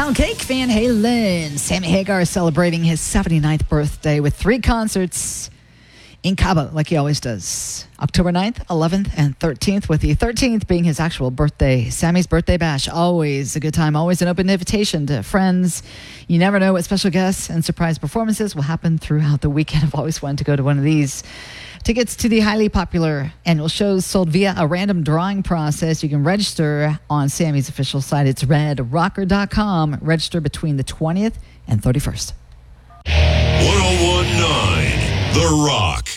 Pound Cake, Van Halen. Sammy Hagar celebrating his 79th birthday with 3 concerts in Cabo, like he always does. October 9th, 11th, and 13th, with the 13th being his actual birthday. Sammy's birthday bash, always a good time, always an open invitation to friends. You never know what special guests and surprise performances will happen throughout the weekend. I've always wanted to go to one of these. Tickets to the highly popular annual shows sold via a random drawing process. You can register on Sammy's official site. It's redrocker.com. Register between the 20th and 31st. 1019 The Rock.